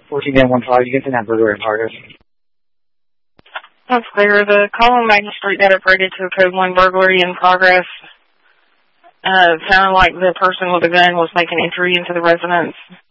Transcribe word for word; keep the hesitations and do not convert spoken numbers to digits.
fourteen ten one five, you get to that burglary in progress. That's clear. The Column magistrate that operated to a code one burglary in progress uh, sounded like the person with the gun was making entry into the residence.